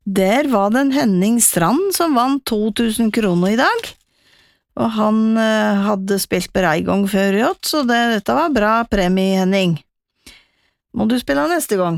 Der var det en Henning Strand som vant 2000 kroner i dag, og han hadde spilt bare en gang før i ått, så dette var bra premie, Henning. Må du spille neste gang?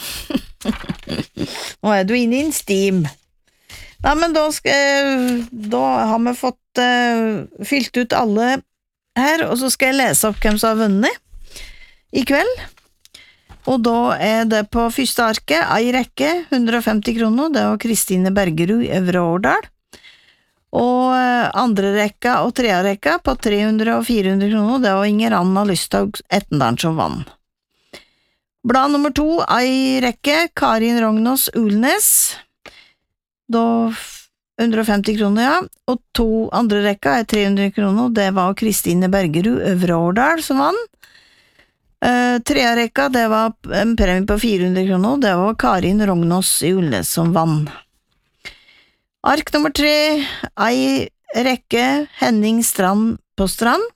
Nå du inne i en steam. Nei, men da har vi fått fylt ut alle her, og så skal jeg lese opp hvem som har vunnet i kveld. Og da det på første arket, ei rekke, 150 kroner, det var Kristine Bergerud i Øvre Årdal. Og andre rekka og tredje rekka på 300 og 400 kroner, det var Inger Anna Lysthaug Ettendalen som vann. Blad nummer 2, ei rekke, Karin Rognås Ulnes, da 150 kroner, ja, og 2 andre rekka 300 kroner, det var Kristine Bergerud Øvre Årdal som vann. Tredje rekka, det var en premie på 400 kroner, det var Karin Rognås i Ulnes som vann. Ark nummer 3, ei rekke, Henning Strand på Strand,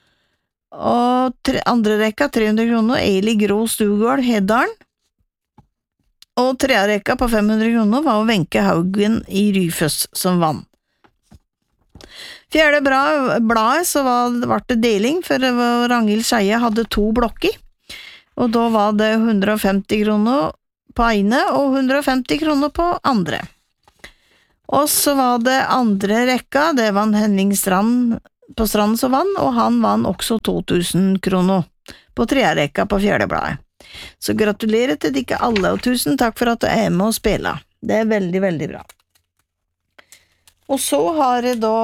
og andre rekka, 300 kroner, Eli Grå Stugård, Heddalen, og tredje rekka på 500 kroner var Wenche Haugen i Ryføs som vann. Fjerde bladet så ble det deling, for Ragnhild Skeie hadde 2 blokker, og da var det 150 kroner på ene og 150 kroner på andre. Og så var det andre rekka, det var Henning Strand på Strand som vann, og han vann også 2000 kroner på tredje rekka på fjerde bladet. Så gratulerer til dere alle, og tusen takk for at du med å spille. Det veldig, veldig bra. Og så har jeg da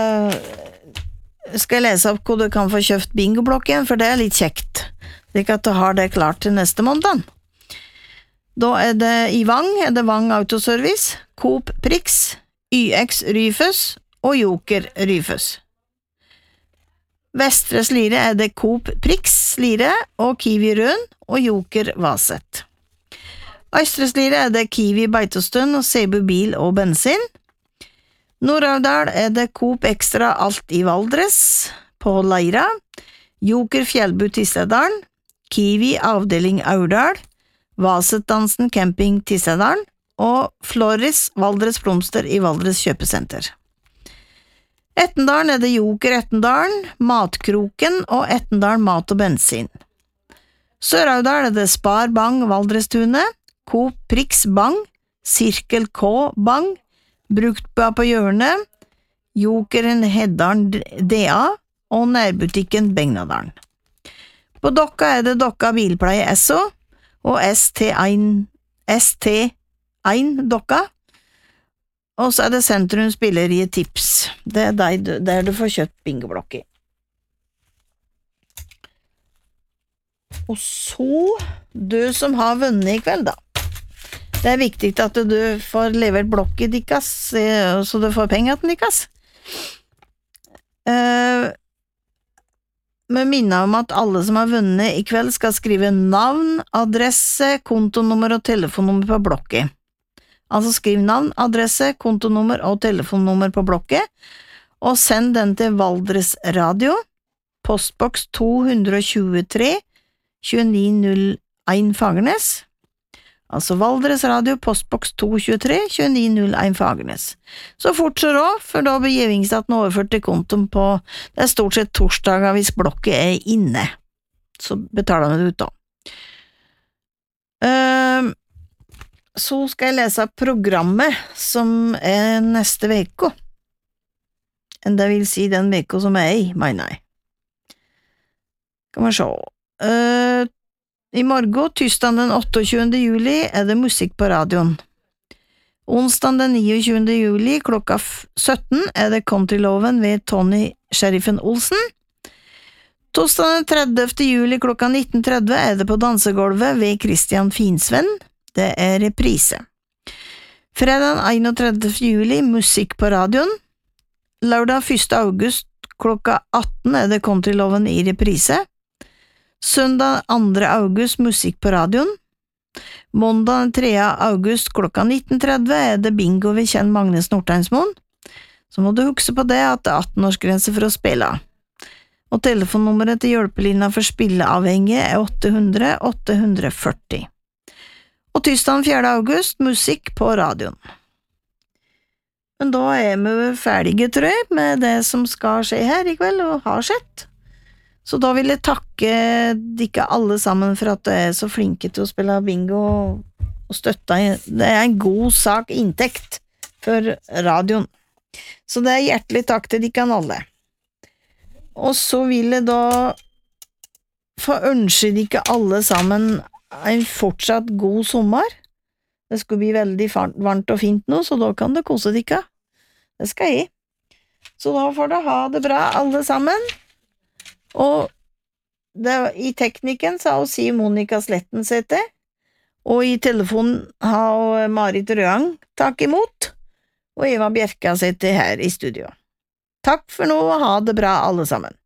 skal jeg lese opp hvor du kan få kjøpt bingoblokk igjen, for det litt kjekt, slik at du har det klart til neste måned. Da det i Vang, det Vang Autoservice, Coop Prix, YX Ryføs og Joker Ryføs. Vestre Slire det Coop Prix Slire og Kiwi Røn og Joker Vaset. Østre Slire det Kiwi Beitostønn og Sebu Bil og Bensin. Nord-Aurdal det Coop Extra Alt i Valdres, på Leira, Joker Fjellbu Tissedalen, Kiwi Avdeling Aurdal, Vasetdansen Camping Tissedalen og Floris Valdres Blomster i Valdres Kjøpesenter. Ettendalen det Joker Ettendalen, Matkroken og Ettendalen Mat og Bensin. Sør-Aurdal det Spar Bang Valdrestunet, Coop Prix Bang, Sirkel K Bang, Bruktbua på hjørnet, Jokeren Heddalen DA og nærbutikken Begnadalen. På Dokka det Dokka Bilpleie SO og ST1 Dokka, og så det Sentrum Spilleriet Tips. Det der du får kjøpt bingoblokker. Og så, du som har vunnet i kveld da. Det viktig at du får levert blokket dikkas, så du får penger til dikkas. Men minner om at alle som har vunnet i kveld skal skrive navn, adresse, kontonummer og telefonnummer på blokket. Altså skriv navn, adresse, kontonummer og telefonnummer på blokket, og send den til Valdres Radio, postboks 223 2901 Fagernes. Altså Valdres Radio, postboks 223 2901 Fagernes. Så fort så rå, for da blir gevingsdaten overført til kontoen på, det stort sett torsdager hvis blokket inne. Så betaler vi det ut da. Så skal jeg lese programmet som neste veko. Det vil si den veko som i, mener jeg. Kan vi se. I morgen, tirsdag den 28. juli, det musikk på radioen. Onsdag den 29. juli klokka 17 det Countryloven ved Tony Sheriffen Olsen. Torsdag den 30. juli klokka 19.30 det på dansegolvet ved Christian Finsvenn. Det reprise. Fredag den 31. juli musikk på radioen. Lørdag 1. august klokka 18 det Countryloven i reprise. Søndag 2. august musikk på radioen. Måndag 3. august klokka 19.30 det bingo ved Kjenn Magnus Nordteinsmoen. Så må du huske på det at det 18-årsgrense for å spille. Og telefonnummeret til hjelpelinja for spilleavhengige 800 840. Og tirsdag 4. august, musikk på radioen. Men da vi ferdige, tror jeg, med det som skal skje her I kveld, og har skjedd. Så da vil jeg takke dere alle sammen for at dere så flinke til å spille bingo og støtte. Det en god sak inntekt for radioen. Så det hjertelig takk til dere alle. Og så vil jeg da få ønske dere alle sammen en fortsatt god sommer. Det skulle bli veldig varmt og fint nå, så da kan det kose dere. Det skal jeg. Så da får dere ha det bra alle sammen. Og I teknikken så har Siv Monica Sletten sette, og I telefonen har Marit Røang takk imot, og Eva Bjerka sette her I studio. Takk for nå, og ha det bra alle sammen.